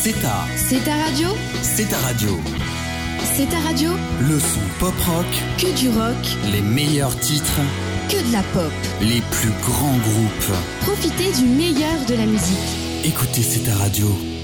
C'est ta radio. C'est ta radio. C'est ta radio. Le son pop-rock. Que du rock. Les meilleurs titres. Que de la pop. Les plus grands groupes. Profitez du meilleur de la musique. Écoutez C'est ta radio.